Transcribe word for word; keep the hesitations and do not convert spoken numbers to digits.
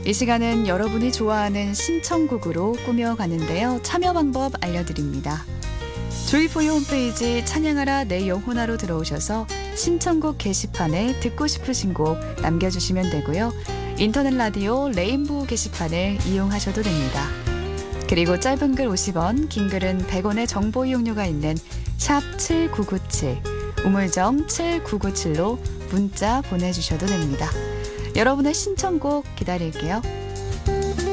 이 시간은 여러분이 좋아하는 신청곡으로 꾸며가는데요. 참여 방법 알려드립니다. 조이포유 홈페이지 찬양하라 내 영혼아로 들어오셔서 신청곡 게시판에 듣고 싶으신 곡 남겨주시면 되고요. 인터넷 라디오 레인보우 게시판을 이용하셔도 됩니다. 그리고 짧은 글 오십 원, 긴 글은 백 원의 정보 이용료가 있는 샵 칠구구칠, 우물정 칠구구칠로 문자 보내주셔도 됩니다. 여러분의 신청곡 기다릴게요.